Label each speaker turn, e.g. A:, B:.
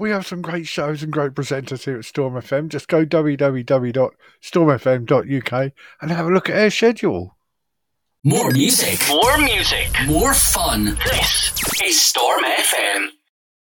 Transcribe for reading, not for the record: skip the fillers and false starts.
A: We have some great shows and great presenters here at Storm FM. Just go www.stormfm.uk and have a look at our schedule.
B: More music. More music. More fun. This is Storm FM.